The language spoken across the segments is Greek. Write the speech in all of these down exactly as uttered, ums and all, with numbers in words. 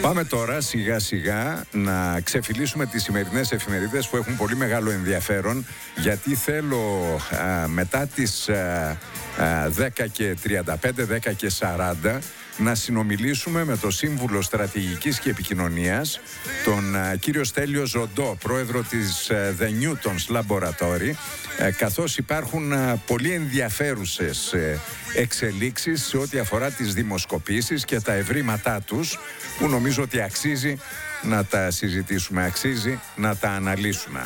Πάμε τώρα σιγά σιγά να ξεφυλίσουμε τις σημερινές εφημερίδες που έχουν πολύ μεγάλο ενδιαφέρον, γιατί θέλω α, μετά τις α, α, δέκα και τριάντα πέντε, δέκα και σαράντα να συνομιλήσουμε με τον Σύμβουλο Στρατηγικής και Επικοινωνίας, τον α, κύριο Στέλιο Ζοντό, πρόεδρο της α, The Newtons Laboratory, α, καθώς υπάρχουν α, πολύ ενδιαφέρουσες α, εξελίξεις σε ό,τι αφορά τις δημοσκοπήσεις και τα ευρήματά τους, που νομίζω ότι αξίζει να τα συζητήσουμε, αξίζει να τα αναλύσουμε.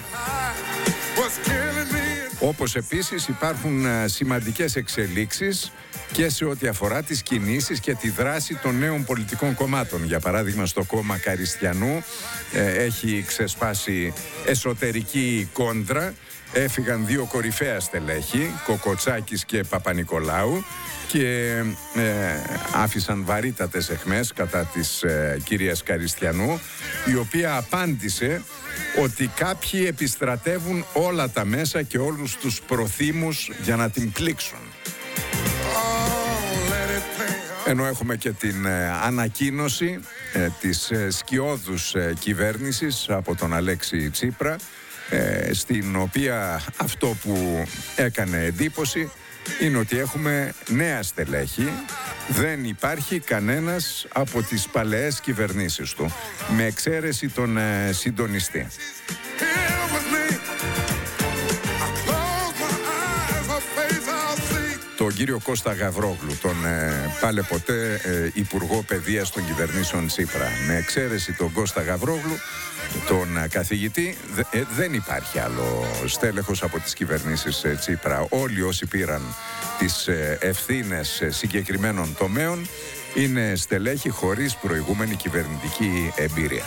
Όπως επίσης υπάρχουν σημαντικές εξελίξεις και σε ό,τι αφορά τις κινήσεις και τη δράση των νέων πολιτικών κομμάτων. Για παράδειγμα, στο κόμμα Καριστιανού ε, έχει ξεσπάσει εσωτερική κόντρα. Έφυγαν δύο κορυφαία στελέχη, Κοκοτσάκης και Παπανικολάου, και ε, άφησαν βαρύτατες αιχμές κατά της ε, κυρίας Καριστιανού, η οποία απάντησε ότι κάποιοι επιστρατεύουν όλα τα μέσα και όλους τους προθήμους για να την πλήξουν. Ενώ έχουμε και την ε, ανακοίνωση ε, της ε, σκιώδους ε, κυβέρνησης από τον Αλέξη Τσίπρα, ε, στην οποία αυτό που έκανε εντύπωση είναι ότι έχουμε νέα στελέχη. Δεν υπάρχει κανένας από τις παλαιές κυβερνήσεις του, με εξαίρεση τον ε, συντονιστή. Τον κύριο Κώστα Γαβρόγλου, τον ε, πάλε ποτέ ε, Υπουργό Παιδείας των κυβερνήσεων Τσίπρα. Με εξαίρεση τον Κώστα Γαβρόγλου, τον ε, καθηγητή, δε, ε, δεν υπάρχει άλλο στέλεχος από τις κυβερνήσεις ε, Τσίπρα. Όλοι όσοι πήραν τις ε, ευθύνες ε, συγκεκριμένων τομέων είναι στελέχοι χωρίς προηγούμενη κυβερνητική εμπειρία.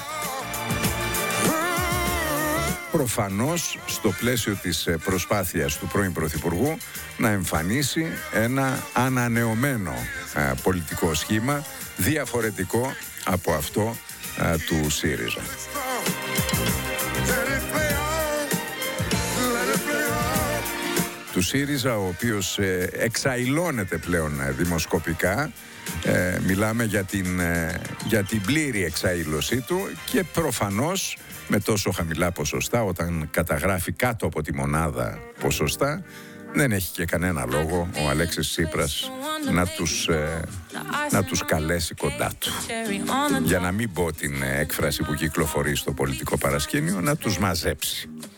Προφανώς στο πλαίσιο της προσπάθειας του πρώην Πρωθυπουργού να εμφανίσει ένα ανανεωμένο α, πολιτικό σχήμα, διαφορετικό από αυτό α, του ΣΥΡΙΖΑ. Του ΣΥΡΙΖΑ, ο οποίος ε, εξαϊλώνεται πλέον ε, δημοσκοπικά. Ε, μιλάμε για την, ε, για την πλήρη εξαήλωσή του, και προφανώς με τόσο χαμηλά ποσοστά, όταν καταγράφει κάτω από τη μονάδα ποσοστά, δεν έχει και κανένα λόγο ο Αλέξης Τσίπρας να τους, ε, να τους καλέσει κοντά του. Για να μην πω την έκφραση που κυκλοφορεί στο πολιτικό παρασκήνιο, να τους μαζέψει.